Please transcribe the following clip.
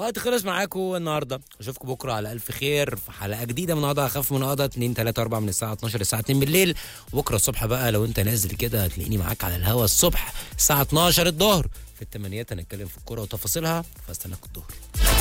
وقت خلص معاكم النهارده، اشوفكم بكره على الف خير في حلقه جديده من قضاء اخف من قضاء 2 3 4 من الساعه 12 للساعه 2 بالليل. وبكره الصبح بقى لو انت نازل كده هتلاقيني معاك على الهوا الصبح الساعه 12 الظهر في الثمانيات، هنتكلم في الكوره وتفاصيلها، فاستناك الظهر.